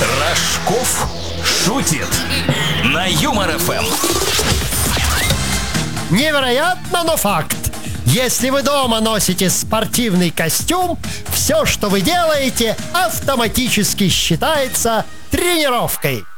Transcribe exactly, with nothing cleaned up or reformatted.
Рожков шутит на Юмор эф эм. Невероятно, но факт. Если вы дома носите спортивный костюм, все, что вы делаете, автоматически считается тренировкой.